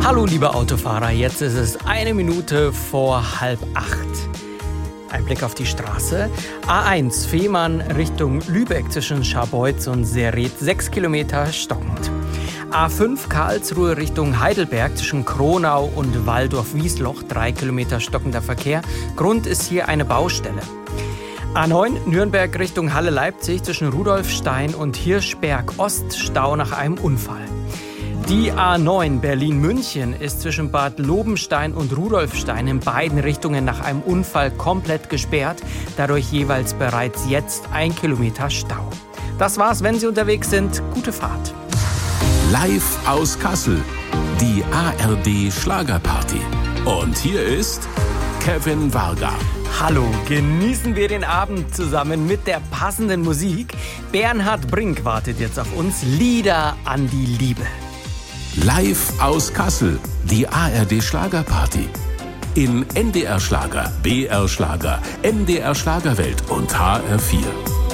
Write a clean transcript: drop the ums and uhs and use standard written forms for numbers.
Hallo liebe Autofahrer, jetzt ist es 1 Minute vor 7:30. Ein Blick auf die Straße. A1 Fehmarn Richtung Lübeck zwischen Scharbeutz und Serret 6 Kilometer stockend. A5 Karlsruhe Richtung Heidelberg zwischen Kronau und Waldorf-Wiesloch 3 Kilometer stockender Verkehr. Grund ist hier eine Baustelle. A9 Nürnberg Richtung Halle-Leipzig zwischen Rudolfstein und Hirschberg Ost Stau nach einem Unfall. Die A9 Berlin-München ist zwischen Bad Lobenstein und Rudolfstein in beiden Richtungen nach einem Unfall komplett gesperrt. Dadurch jeweils bereits jetzt 1 Kilometer Stau. Das war's, wenn Sie unterwegs sind. Gute Fahrt. Live aus Kassel, die ARD Schlagerparty. Und hier ist Kevin Varga. Hallo, genießen wir den Abend zusammen mit der passenden Musik. Bernhard Brink wartet jetzt auf uns. Lieder an die Liebe. Live aus Kassel, die ARD Schlagerparty. In NDR Schlager, BR Schlager, MDR Schlagerwelt und HR4.